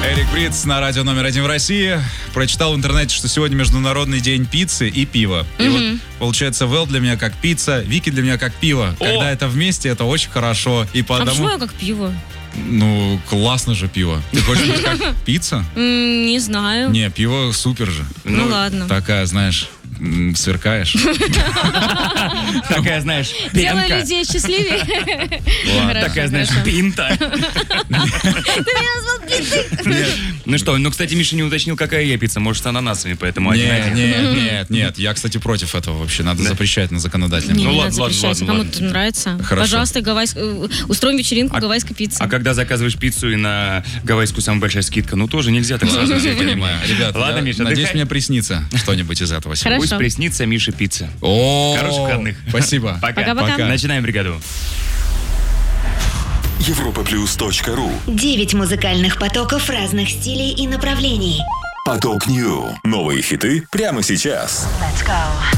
Эрик Притц на радио номер 1 в России. Прочитал в интернете, что сегодня Международный день пиццы и пива. И вот получается, Вэл для меня как пицца, Вики для меня как пиво. Когда это вместе, это очень хорошо. И по одному... почему я как пиво? Ну, классно же пиво. Ты хочешь быть как пицца? Не знаю. Не, пиво супер же. Ну ладно. Такая, знаешь, сверкаешь. Такая, знаешь, Делаю пенка. людей счастливее. Такая, знаешь, пинта. Ты меня назвал пиццей. Ну что, кстати, Миша не уточнил, какая я пицца. Может, с ананасами, поэтому один. Нет. Я, кстати, против этого вообще. Надо запрещать на законодательном. Не, Ну не ладно, надо запрещать. ладно. Кому-то нравится. Хорошо. Пожалуйста, устроим вечеринку гавайской пиццы. А когда заказываешь пиццу и на гавайскую самая большая скидка, тоже нельзя так сразу взять. Понимаю. Ребят, Ладно, Миша, надеюсь, отдыхай. мне приснится что-нибудь из этого сегодня. Пусть приснится Мише пицца. О, Хороших выходных. Спасибо. Пока-пока. Начинаем бригаду. Европаплюс.ру. 9 музыкальных потоков разных стилей и направлений. Поток Нью. Новые хиты прямо сейчас. Let's go.